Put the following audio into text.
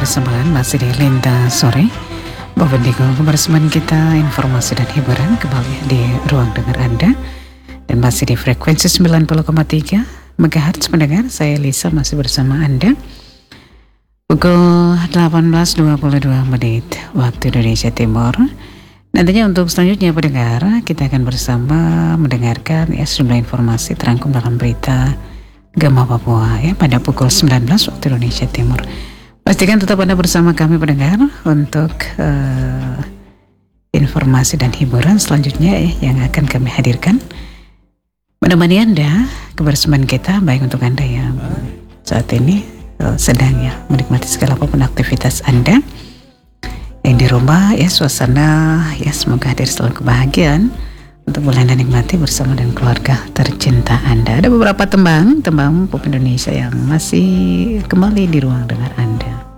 kebersamaan masih di Linta Sore. Bapak Diko, kebersamaan kita informasi dan hiburan kembali di ruang dengar Anda. Dan masih di frekuensi 90,3 MHz pendengar. Saya Lisa masih bersama Anda. Pukul 18.22 menit waktu Indonesia Timur. Nantinya untuk selanjutnya pendengar, kita akan bersama mendengarkan sejumlah informasi terangkum dalam berita Gema Papua pada pukul 19 waktu Indonesia Timur. Pastikan tetap Anda bersama kami pendengar untuk informasi dan hiburan selanjutnya yang akan kami hadirkan. Menemani Anda kebersamaan kita, baik untuk Anda yang saat ini sedang menikmati segala apapun aktivitas Anda yang di rumah, suasana semoga hadir selalu kebahagiaan untuk boleh Anda nikmati bersama dan keluarga tercinta Anda. Ada beberapa tembang pop Indonesia yang masih kembali di ruang dengar Anda.